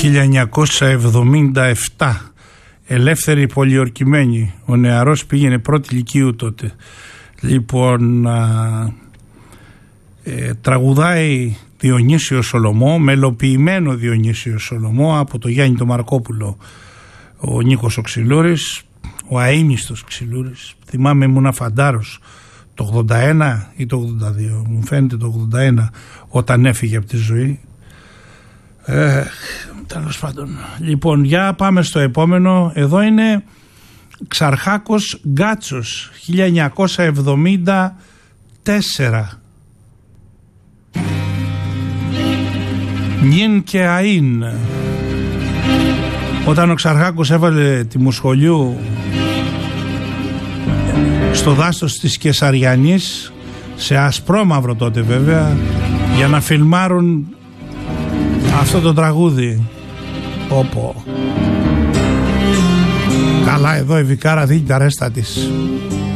1977, ελεύθερη πολιορκημένη. Ο νεαρός πήγαινε πρώτη λυκείου τότε. Λοιπόν, τραγουδάει Διονύσιο Σολομό, μελοποιημένο Διονύσιο Σολομό από το Γιάννη το Μαρκόπουλο, ο Νίκος ο Ξυλούρης, ο αείμνηστος Ξυλούρης. Θυμάμαι, ήμουν φαντάρος το 81 ή το 82, μου φαίνεται το 81, όταν έφυγε από τη ζωή. Τέλος πάντων. Λοιπόν, για πάμε στο επόμενο. Εδώ είναι Ξαρχάκος Γκάτσος, 1974. Νιν και αΐν. Όταν ο Ξαρχάκος έβαλε τη Μουσχολιού στο δάστος της Κεσαριανής, σε ασπρόμαυρο τότε βέβαια, για να φιλμάρουν αυτό το τραγούδι. Καλά, εδώ η Βικάρα δίνει τα ρέστα της.